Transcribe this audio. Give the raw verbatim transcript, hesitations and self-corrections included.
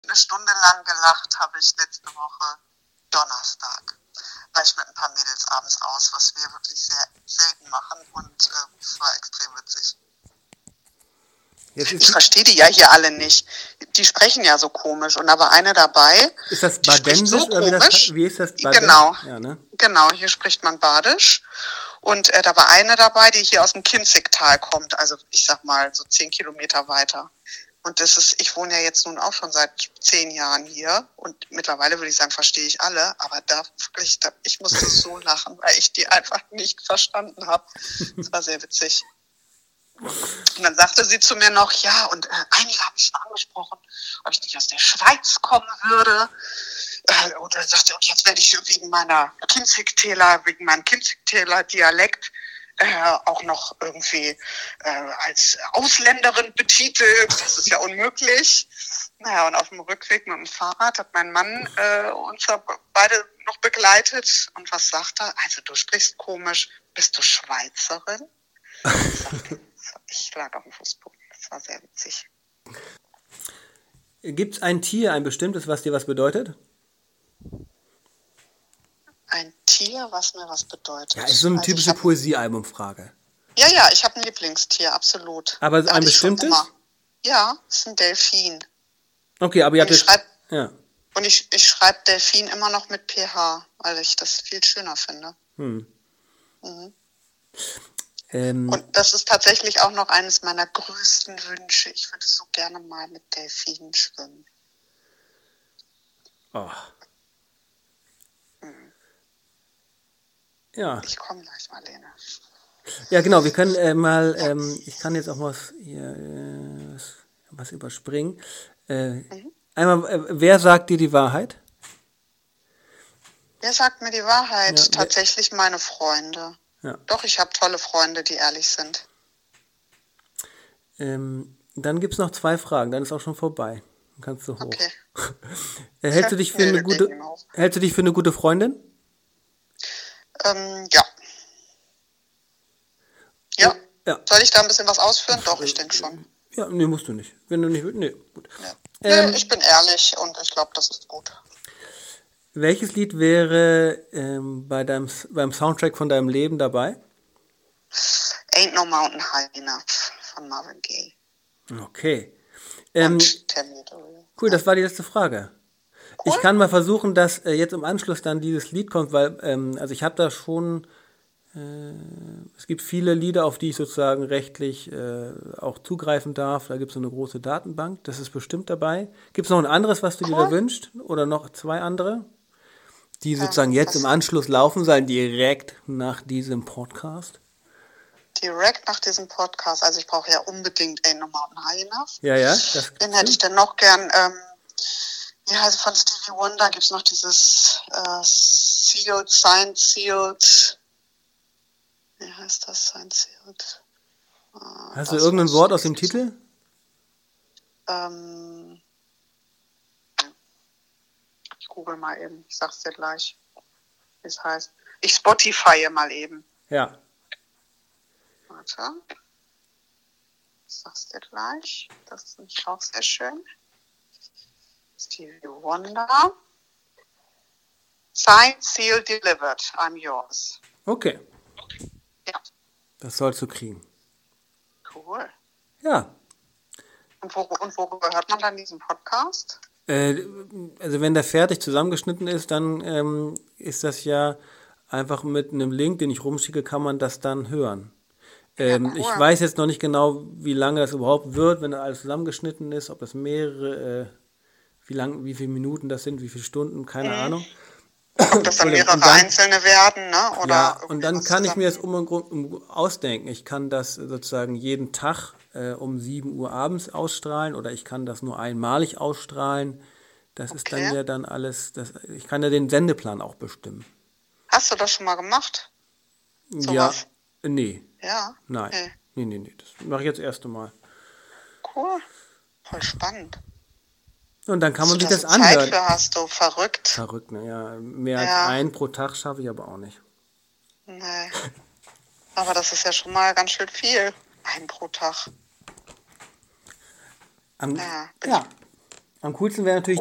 eine Stunde lang gelacht habe ich letzte Woche Donnerstag. War ich mit ein paar Mädels abends aus, was wir wirklich sehr selten machen und äh, es war extrem witzig. Jetzt ist Ich verstehe die ja hier alle nicht. Die sprechen ja so komisch und da war eine dabei, Ist das die spricht Badensisch so oder wie, das, komisch. wie ist das Badensisch? Genau, Ja, ne? genau, hier spricht man Badisch. Und äh, da war eine dabei, die hier aus dem Kinzigtal kommt, also ich sag mal so zehn Kilometer weiter. Und das ist, ich wohne ja jetzt nun auch schon seit zehn Jahren hier und mittlerweile würde ich sagen, verstehe ich alle, aber da wirklich, da, ich musste so lachen, weil ich die einfach nicht verstanden habe. Das war sehr witzig. Und dann sagte sie zu mir noch, ja, und äh, einige haben mich schon angesprochen, ob ich nicht aus der Schweiz kommen würde. Äh, und dann sagte sie, und jetzt werde ich wegen meiner Kinzigtaler, wegen meinem Kinzigtaler Dialekt äh, auch noch irgendwie äh, als Ausländerin betitelt. Das ist ja unmöglich. Naja, und auf dem Rückweg mit dem Fahrrad hat mein Mann äh, uns beide noch begleitet. Und was sagt er? Also du sprichst komisch, bist du Schweizerin? Ich lag auf dem Fußboden. Das war sehr witzig. Gibt es ein Tier, ein bestimmtes, was dir was bedeutet? Ein Tier, was mir was bedeutet. Ja, ist so eine also typische hab, Poesiealbumfrage. Ja, ja, ich habe ein Lieblingstier, absolut. Aber ein Hatte ich schon bestimmtes? immer. Ja, ist ein Delfin. Okay, aber ihr Und habt ich schreibe ja. und ich, ich schreib Delfin immer noch mit P H, weil ich das viel schöner finde. Hm. Mhm. Ähm, Und das ist tatsächlich auch noch eines meiner größten Wünsche. Ich würde so gerne mal mit Delfinen schwimmen. oh. Ja. Ich komme gleich, Marlene. Ja, genau, wir können äh, mal, ähm, ich kann jetzt auch was hier äh, was, was überspringen. Äh, mhm. Einmal, äh, wer sagt dir die Wahrheit? Wer sagt mir die Wahrheit? Ja, Tatsächlich meine Freunde. Ja. Doch, ich habe tolle Freunde, die ehrlich sind. Ähm, dann gibt es noch zwei Fragen, dann ist auch schon vorbei. Dann kannst du hoch. Okay. hältst, du dich für nee, eine gute, hältst du dich für eine gute Freundin? Ähm, ja. ja. Ja. Soll ich da ein bisschen was ausführen? Doch, ich denke schon. Ja, nee, musst du nicht. Wenn du nicht willst, nee, gut. Ja. Ähm, nee, ich bin ehrlich und ich glaube, das ist gut. Welches Lied wäre ähm, bei deinem, beim Soundtrack von deinem Leben dabei? Ain't No Mountain High Enough von Marvin Gaye. Okay. Ähm, cool, das war die letzte Frage. Cool. Ich kann mal versuchen, dass äh, jetzt im Anschluss dann dieses Lied kommt, weil, ähm, also ich habe da schon, äh, es gibt viele Lieder, auf die ich sozusagen rechtlich äh, auch zugreifen darf. Da gibt es so eine große Datenbank, das ist bestimmt dabei. Gibt es noch ein anderes, was du cool. dir da wünschst? Oder noch zwei andere? Die sozusagen jetzt im Anschluss laufen sollen, direkt nach diesem Podcast? Direkt nach diesem Podcast. Also ich brauche ja unbedingt Ain't No Mountain High Enough. Ja, ja. Das Den hätte ich dann noch gern, ähm, ja, also von Stevie Wonder gibt es noch dieses äh, Sealed, Signed, Sealed. Wie heißt das? Signed, Sealed. Äh, Hast du irgendein Wort aus dem Titel? Ähm, ich google mal eben. Ich sag's dir gleich, wie es heißt. Ich Spotify mal eben. Ja. Warte. Ich sag's dir gleich. Das ist nämlich auch sehr schön. Stevie Wonder. Signed, sealed, delivered. I'm yours. Okay. Ja. Das sollst du kriegen. Cool. Ja. Und, wor- und worüber hört man dann diesen Podcast? Äh, also wenn der fertig zusammengeschnitten ist, dann ähm, ist das ja einfach mit einem Link, den ich rumschicke, kann man das dann hören. Ähm, ja, cool. Ich weiß jetzt noch nicht genau, wie lange das überhaupt wird, wenn das alles zusammengeschnitten ist, ob das mehrere, äh, wie lang, wie viele Minuten das sind, wie viele Stunden, keine mhm. Ahnung. Ob das dann mehrere dann, einzelne werden, ne? Oder ja, und dann kann ich mir das um, um, ausdenken. Ich kann das sozusagen jeden Tag äh, um sieben Uhr abends ausstrahlen oder ich kann das nur einmalig ausstrahlen. Das okay. ist dann ja dann alles, das, ich kann ja den Sendeplan auch bestimmen. Hast du das schon mal gemacht? So ja, was? nee. Ja? Nein, okay. nee, nee, nee, das mache ich jetzt das erste Mal. Cool, voll spannend. Und dann kann man sich das, das anhören. Zeit für hast du, verrückt. Verrückt, ne, ja. Mehr ja. als einen pro Tag schaffe ich aber auch nicht. Nee. Aber das ist ja schon mal ganz schön viel. Ein pro Tag. Am, ja. ja. Am coolsten wäre natürlich